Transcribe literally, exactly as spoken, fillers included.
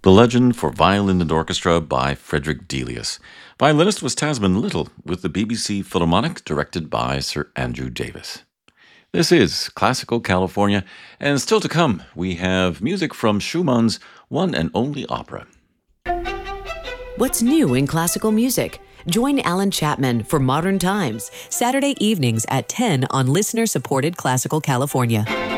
The Legend for Violin and Orchestra by Frederick Delius. Violinist was Tasman Little, with the B B C Philharmonic directed by Sir Andrew Davis. This is Classical California, and still to come, we have music from Schumann's one and only opera. What's new in classical music? Join Alan Chapman for Modern Times, Saturday evenings at ten on listener-supported Classical California.